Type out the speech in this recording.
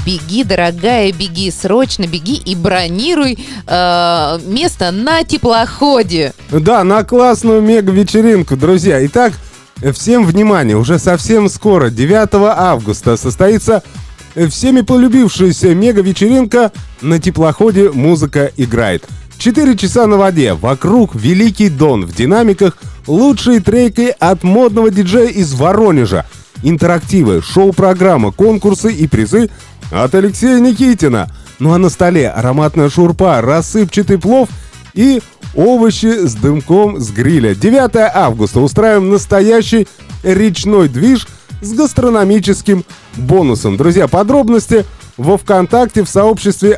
беги, дорогая, беги, срочно беги и бронируй место на теплоходе. Да, на классную мега-вечеринку, друзья. Итак, всем внимание, уже совсем скоро, 9 августа, состоится всеми полюбившаяся мега-вечеринка «На теплоходе музыка играет». 4 часа на воде, вокруг Великий Дон, в динамиках лучшие треки от модного диджея из Воронежа, интерактивы, шоу-программа, конкурсы и призы от Алексея Никитина. Ну а на столе ароматная шурпа, рассыпчатый плов и овощи с дымком с гриля. 9 августа устраиваем настоящий речной движ с гастрономическим бонусом. Друзья, подробности во ВКонтакте в сообществе